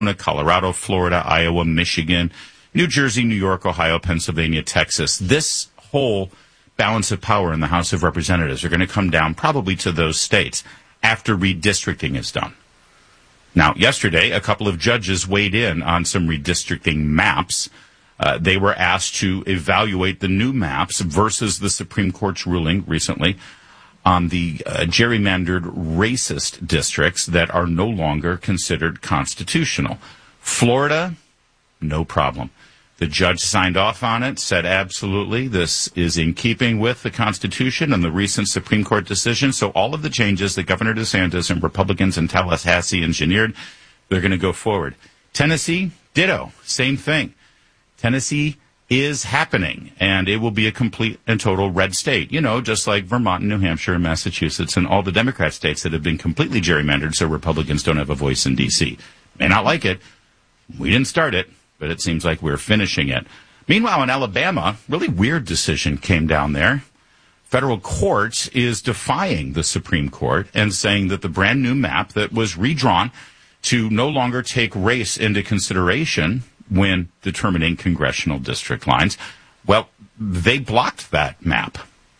Colorado, Florida, Iowa, Michigan, New Jersey, New York, Ohio, Pennsylvania, Texas. This whole balance of power in the House of Representatives are going to come down probably to those states after redistricting is done. Now, yesterday, a couple of judges weighed in on some redistricting maps. They were asked to evaluate the new maps versus the Supreme Court's ruling recently on the gerrymandered racist districts that are no longer considered constitutional. Florida, no problem. The judge signed off on it, said absolutely, this is in keeping with the Constitution and the recent Supreme Court decision. So all of the changes that Governor DeSantis and Republicans in Tallahassee engineered, they're going to go forward. Tennessee, ditto, same thing. Tennessee is happening, and it will be a complete and total red state. You know, just like Vermont and New Hampshire and Massachusetts and all the Democrat states that have been completely gerrymandered so Republicans don't have a voice in D.C. May not like it. We didn't start it, but it seems like we're finishing it. Meanwhile, in Alabama, really weird decision came down there. Federal court is defying the Supreme Court and saying that the brand new map that was redrawn to no longer take race into consideration when determining congressional district lines, well, they blocked that map.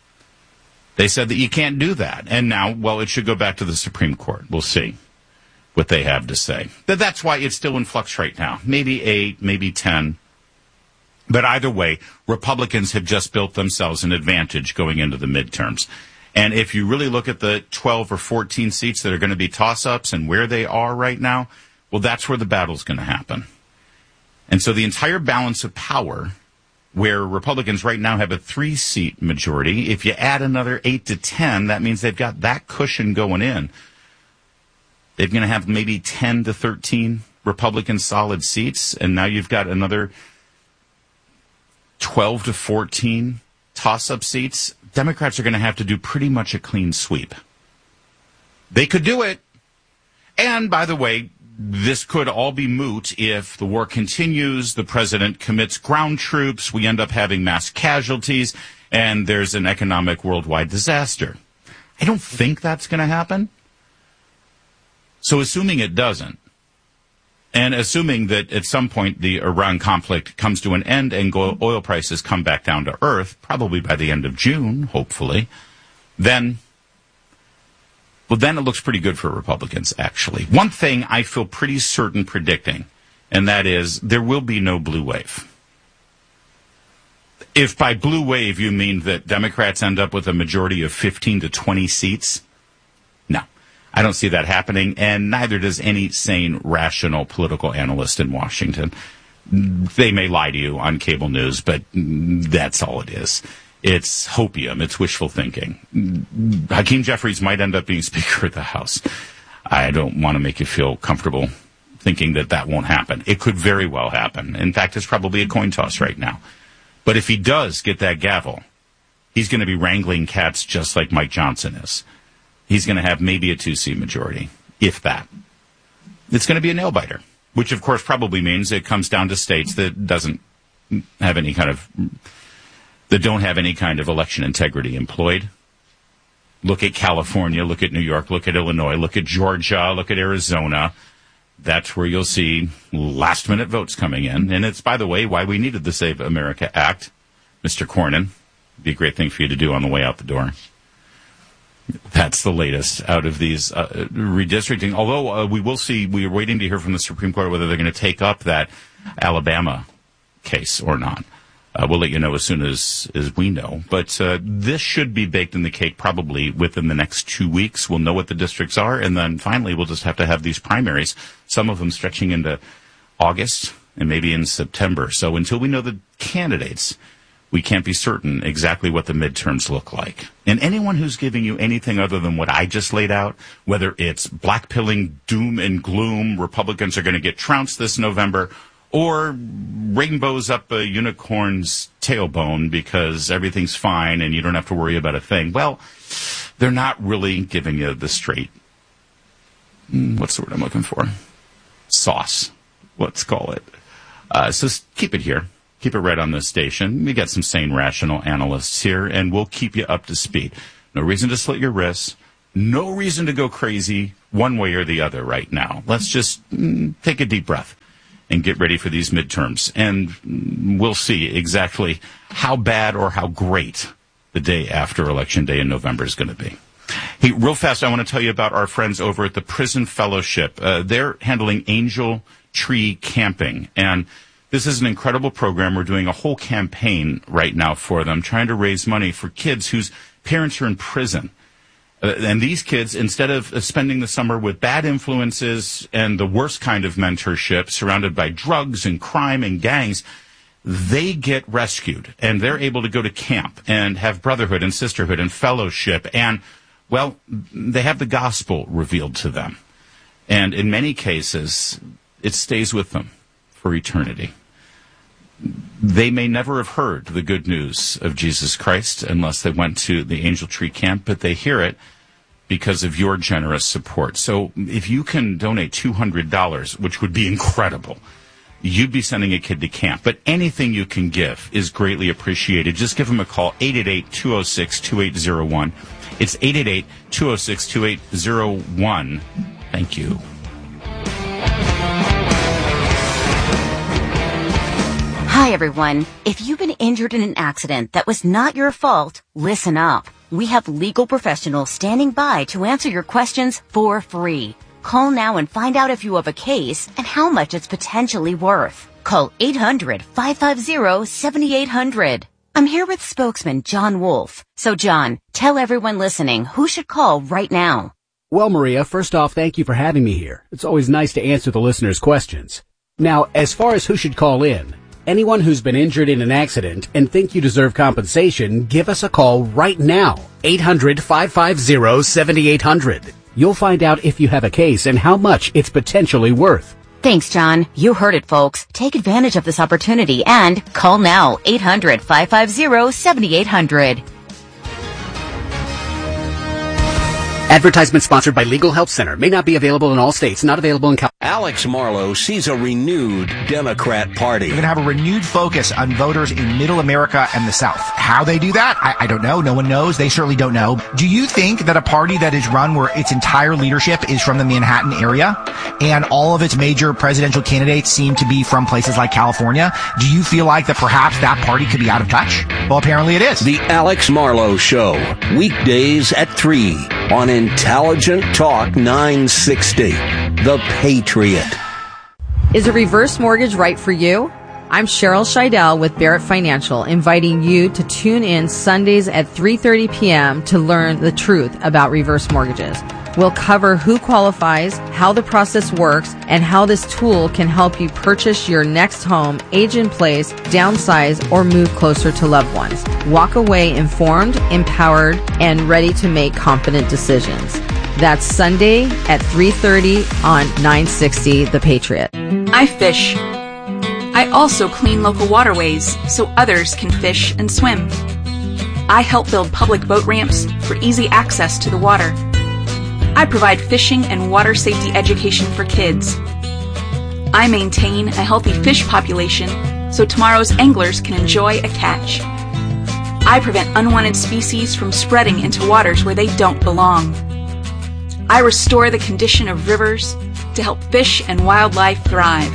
They said that you can't do that. And now, well, it should go back to the Supreme Court. We'll see what they have to say. That's why it's still in flux right now. Maybe 8, maybe 10. But either way, Republicans have just built themselves an advantage going into the midterms. And if you really look at the 12 or 14 seats that are going to be toss-ups and where they are right now, well, that's where the battle's going to happen. And so the entire balance of power, where Republicans right now have a 3-seat majority, if you add another 8 to 10, that means they've got that cushion going in. They're going to have maybe 10 to 13 Republican solid seats, and now you've got another 12 to 14 toss-up seats. Democrats are going to have to do pretty much a clean sweep. They could do it. And, by the way, this could all be moot if the war continues, the president commits ground troops, we end up having mass casualties, and there's an economic worldwide disaster. I don't think that's going to happen. So assuming it doesn't, and assuming that at some point the Iran conflict comes to an end and oil prices come back down to earth, probably by the end of June, hopefully, then it looks pretty good for Republicans, actually. One thing I feel pretty certain predicting, and that is there will be no blue wave. If by blue wave you mean that Democrats end up with a majority of 15 to 20 seats, no. I don't see that happening, and neither does any sane, rational political analyst in Washington. They may lie to you on cable news, but that's all it is. It's hopium. It's wishful thinking. Hakeem Jeffries might end up being Speaker of the House. I don't want to make you feel comfortable thinking that that won't happen. It could very well happen. In fact, it's probably a coin toss right now. But if he does get that gavel, he's going to be wrangling cats just like Mike Johnson is. He's going to have maybe a 2-seat majority, if that. It's going to be a nail-biter, which, of course, probably means it comes down to states that don't have any kind of election integrity employed. Look at California, look at New York, look at Illinois, look at Georgia, look at Arizona. That's where you'll see last-minute votes coming in. And it's, by the way, why we needed the Save America Act. Mr. Cornyn, it'd be a great thing for you to do on the way out the door. That's the latest out of these redistricting. Although we will see, we are waiting to hear from the Supreme Court whether they're going to take up that Alabama case or not. We'll let you know as soon as we know. But this should be baked in the cake probably within the next 2 weeks. We'll know what the districts are, and then finally we'll just have to have these primaries, some of them stretching into August and maybe in September. So until we know the candidates, we can't be certain exactly what the midterms look like. And anyone who's giving you anything other than what I just laid out, whether it's blackpilling doom and gloom, Republicans are going to get trounced this November, or rainbows up a unicorn's tailbone because everything's fine and you don't have to worry about a thing, well, they're not really giving you the straight, what's the word I'm looking for? Sauce. Let's call it. So keep it here. Keep it right on this station. We got some sane, rational analysts here, and we'll keep you up to speed. No reason to slit your wrists. No reason to go crazy one way or the other right now. Let's just take a deep breath and get ready for these midterms. And we'll see exactly how bad or how great the day after Election Day in November is going to be. Hey, real fast, I want to tell you about our friends over at the Prison Fellowship. They're handling Angel Tree Camping. And this is an incredible program. We're doing a whole campaign right now for them, trying to raise money for kids whose parents are in prison. And these kids, instead of spending the summer with bad influences and the worst kind of mentorship, surrounded by drugs and crime and gangs, they get rescued. And they're able to go to camp and have brotherhood and sisterhood and fellowship. And, well, they have the gospel revealed to them. And in many cases, it stays with them for eternity. They may never have heard the good news of Jesus Christ unless they went to the Angel Tree Camp, but they hear it because of your generous support. So if you can donate $200, which would be incredible, you'd be sending a kid to camp. But anything you can give is greatly appreciated. Just give them a call, 888-206-2801. It's 888-206-2801. Thank you. Hi, everyone. If you've been injured in an accident that was not your fault, listen up. We have legal professionals standing by to answer your questions for free. Call now and find out if you have a case and how much it's potentially worth. Call 800-550-7800. I'm here with spokesman John Wolf. So, John, tell everyone listening who should call right now. Well, Maria, first off, thank you for having me here. It's always nice to answer the listeners' questions. Now, as far as who should call in, anyone who's been injured in an accident and think you deserve compensation, give us a call right now. 800-550-7800. You'll find out if you have a case and how much it's potentially worth. Thanks, John. You heard it, folks. Take advantage of this opportunity and call now. 800-550-7800. Advertisement sponsored by Legal Help Center. May not be available in all states. Not available in California. Alex Marlow sees a renewed Democrat Party. We're going to have a renewed focus on voters in Middle America and the South. How they do that, I don't know. No one knows. They certainly don't know. Do you think that a party that is run where its entire leadership is from the Manhattan area and all of its major presidential candidates seem to be from places like California, do you feel like that perhaps that party could be out of touch? Well, apparently it is. The Alex Marlow Show, weekdays at 3 on Intelligent Talk 960. The Patriot. Is a reverse mortgage right for you? I'm Cheryl Scheidel with Barrett Financial, inviting you to tune in Sundays at 3:30 p.m. to learn the truth about reverse mortgages. We'll cover who qualifies, how the process works, and how this tool can help you purchase your next home, age in place, downsize, or move closer to loved ones. Walk away informed, empowered, and ready to make confident decisions. That's Sunday at 3:30 on 960 The Patriot. I fish. I also clean local waterways so others can fish and swim. I help build public boat ramps for easy access to the water. I provide fishing and water safety education for kids. I maintain a healthy fish population so tomorrow's anglers can enjoy a catch. I prevent unwanted species from spreading into waters where they don't belong. I restore the condition of rivers to help fish and wildlife thrive.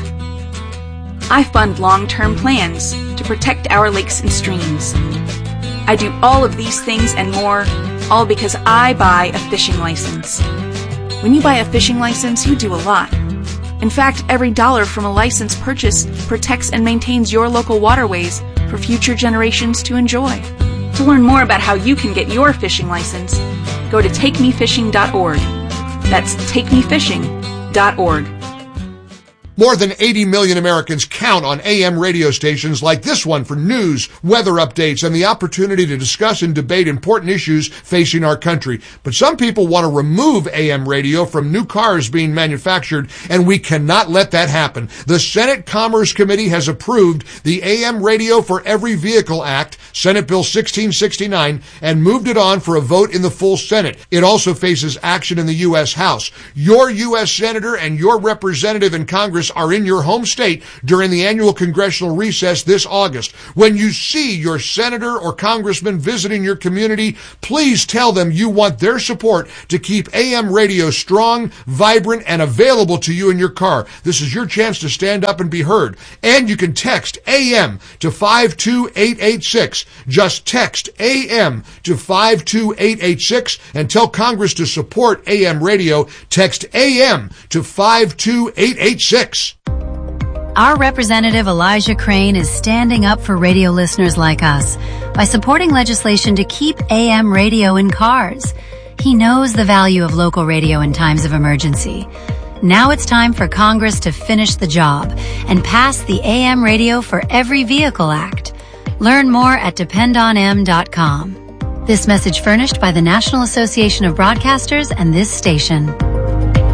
I fund long-term plans to protect our lakes and streams. I do all of these things and more, all because I buy a fishing license. When you buy a fishing license, you do a lot. In fact, every dollar from a license purchase protects and maintains your local waterways for future generations to enjoy. To learn more about how you can get your fishing license, go to takemefishing.org. That's takemefishing.org. More than 80 million Americans count on AM radio stations like this one for news, weather updates, and the opportunity to discuss and debate important issues facing our country. But some people want to remove AM radio from new cars being manufactured, and we cannot let that happen. The Senate Commerce Committee has approved the AM Radio for Every Vehicle Act, Senate Bill 1669, and moved it on for a vote in the full Senate. It also faces action in the U.S. House. Your U.S. Senator and your representative in Congress are in your home state during the annual congressional recess this August. When you see your senator or congressman visiting your community, please tell them you want their support to keep AM radio strong, vibrant, and available to you in your car. This is your chance to stand up and be heard. And you can text AM to 52886. Just text AM to 52886 and tell Congress to support AM radio. Text AM to 52886. Our representative Elijah Crane is standing up for radio listeners like us by supporting legislation to keep AM radio in cars. He knows the value of local radio in times of emergency. Now it's time for Congress to finish the job and pass the AM Radio for Every Vehicle Act. Learn more at dependonm.com. This message furnished by the National Association of Broadcasters and this station.